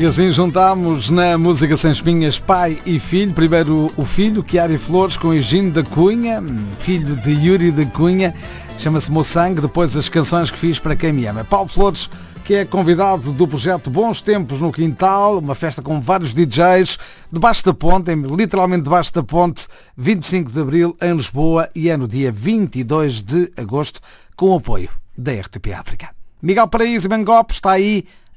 E assim juntamos na Música Sem Espinhas pai e filho. Primeiro o filho, Chiari Flores, com Higino da Cunha, filho de Yuri da Cunha, chama-se Moçangue. Depois as canções que fiz para quem me ama. Paulo Flores, que é convidado do projeto Bons Tempos no Quintal, uma festa com vários DJs, debaixo da ponte, literalmente debaixo da ponte, 25 de Abril em Lisboa, e é no dia 22 de Agosto, com o apoio da RTP África. Miguel Paraíso e Mangop está aí